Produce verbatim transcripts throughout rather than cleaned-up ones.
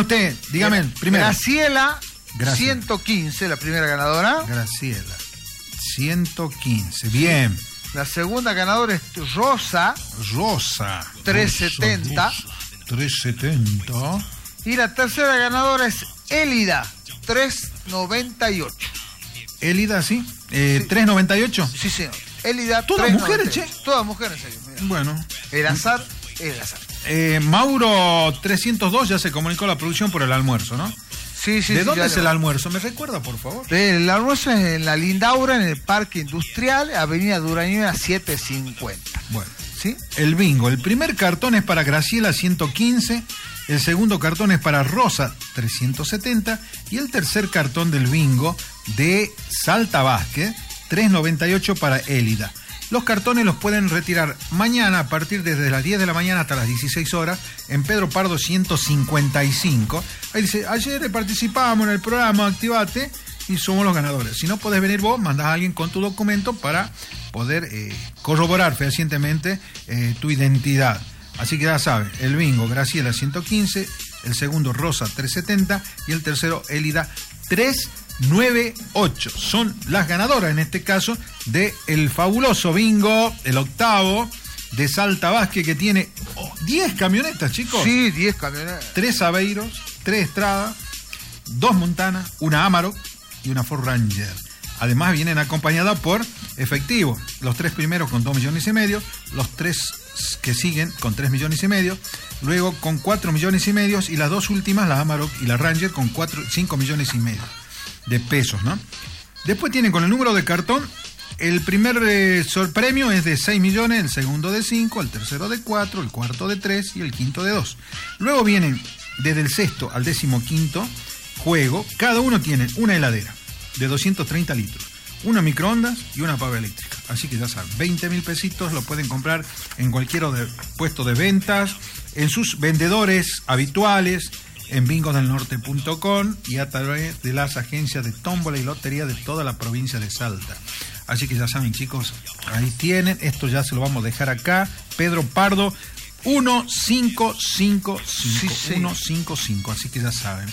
usted, dígame, Gra- primero. Graciela, Gracias. ciento quince, la primera ganadora. Graciela, ciento quince, bien. La segunda ganadora es Rosa, Rosa. trescientos setenta. trescientos setenta. Y la tercera ganadora es Élida, trescientos noventa y ocho. Élida, ¿sí? Eh, Sí. ¿trescientos noventa y ocho? Sí, señor. Élida, ¿Todas trescientos noventa y mujeres, ocho. Todas mujeres, señor. Mira. Bueno. El azar es el azar. Eh, Mauro trescientos dos ya se comunicó la producción por el almuerzo, ¿no? Sí, sí, ¿De sí, dónde ya es lo- el almuerzo? ¿Me recuerda, por favor? El almuerzo es en la Lindaura, en el Parque Industrial, Avenida Durañuela setecientos cincuenta. Bueno. ¿Sí? El bingo. El primer cartón es para Graciela, ciento quince. El segundo cartón es para Rosa, trescientos setenta. Y el tercer cartón del bingo de Salta Vázquez, trescientos noventa y ocho para Élida. Los cartones los pueden retirar mañana a partir desde las diez de la mañana hasta las dieciséis horas en Pedro Pardo ciento cincuenta y cinco. Ahí dice, ayer participábamos en el programa Activate y somos los ganadores. Si no podés venir vos, mandás a alguien con tu documento para poder eh, corroborar fehacientemente eh, tu identidad. Así que ya sabes, el bingo Graciela ciento quince, el segundo Rosa trescientos setenta y el tercero Élida trescientos noventa y ocho. Son las ganadoras en este caso de el fabuloso bingo, el octavo de Salta Vázquez, que tiene diez camionetas, chicos. Sí, diez camionetas. tres Aveiros, tres Estrada, dos Montana, una Amarok y una Ford Ranger. Además vienen acompañadas por efectivo. Los tres primeros con dos millones y medio, los tres que siguen con tres millones y medio, luego con cuatro millones y medio y las dos últimas, la Amarok y la Ranger, con cuatro, cinco millones y medio de pesos, ¿no? Después tienen con el número de cartón, el primer eh, sorpremio es de seis millones, el segundo de cinco, el tercero de cuatro, el cuarto de tres y el quinto de dos. Luego vienen desde el sexto al décimo quinto juego, cada uno tiene una heladera de doscientos treinta litros, una microondas y una pava eléctrica. Así que ya saben, veinte mil pesitos lo pueden comprar en cualquier de, puesto de ventas, en sus vendedores habituales, en bingos del norte punto com y a través de las agencias de tómbola y lotería de toda la provincia de Salta. Así que ya saben, chicos, ahí tienen, esto ya se lo vamos a dejar acá, Pedro Pardo, uno cinco cinco cinco, Sí, sí. uno cinco cinco, así que ya saben.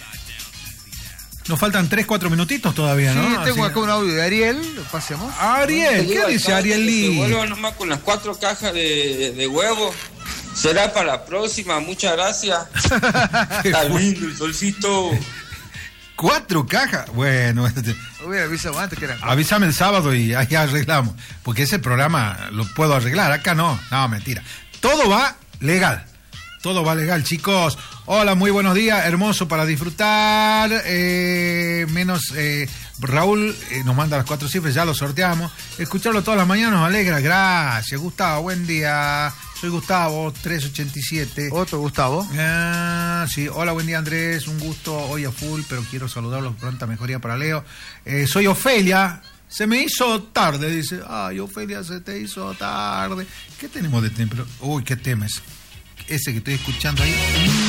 Nos faltan tres, cuatro minutitos todavía, Sí, ¿no? tengo Así- acá un audio de Ariel, lo pasemos. Ariel, ¿qué dice Ariel Que Lee? vuelva nomás con las cuatro cajas de, de huevo. Será para la próxima, muchas gracias. Está lindo el solcito. ¿Cuatro cajas? Bueno, este, Hubiera avisado antes que eran. avísame el sábado y ahí arreglamos. Porque ese programa lo puedo arreglar, acá no. No, mentira. Todo va legal. Todo va legal, chicos. Hola, muy buenos días. Hermoso para disfrutar. Eh, menos eh, Raúl eh, nos manda las cuatro cifras, ya lo sorteamos. Escucharlo todas las mañanas nos alegra. Gracias, Gustavo. Buen día. Soy Gustavo, trescientos ochenta y siete. Otro Gustavo. Ah, sí, hola, buen día Andrés, un gusto hoy a full, pero quiero saludarlos, pronta mejoría para Leo. Eh, soy Ofelia, se me hizo tarde, dice, ay Ofelia, se te hizo tarde. ¿Qué tenemos de tiempo? Uy, qué tema es ese que estoy escuchando ahí.